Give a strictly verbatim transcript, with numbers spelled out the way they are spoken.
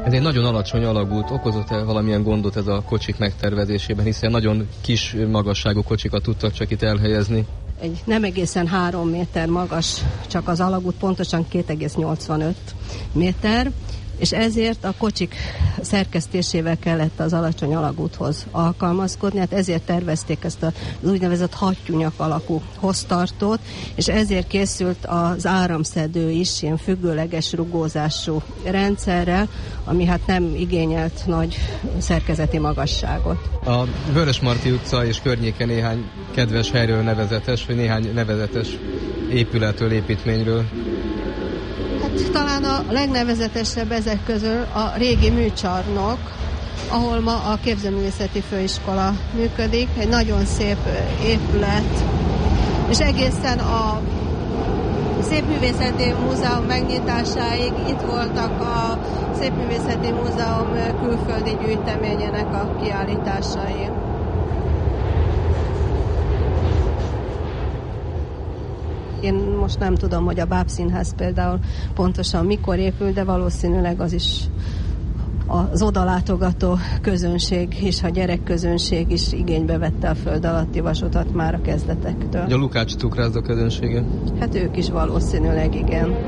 Ez egy nagyon alacsony alagút. Okozott-e valamilyen gondot ez a kocsik megtervezésében, hiszen nagyon kis magasságú kocsikat tudtak csak itt elhelyezni? Egy nem egészen három méter magas, csak az alagút pontosan két egész nyolcvanöt méter, és ezért a kocsik szerkesztésével kellett az alacsony alagúthoz alkalmazkodni, hát ezért tervezték ezt az úgynevezett hattyúnyak alakú hoztartót, és ezért készült az áramszedő is ilyen függőleges rugózású rendszerrel, ami hát nem igényelt nagy szerkezeti magasságot. A Vörösmarty utca és környéke néhány kedves helyről nevezetes, vagy néhány nevezetes épületről, építményről. Hát talán a legnevezetesebb ezek közül a régi műcsarnok, ahol ma a Képzőművészeti Főiskola működik, egy nagyon szép épület, és egészen a Szépművészeti Múzeum megnyitásáig itt voltak a Szépművészeti Múzeum külföldi gyűjteményének a kiállításai. Én most nem tudom, hogy a Bábszínház például pontosan mikor épül, de valószínűleg az is az odalátogató közönség és a gyerekközönség is igénybe vette a föld alatti vasutat már a kezdetektől. A Lukács cukrászda közönsége? Hát ők is valószínűleg igen.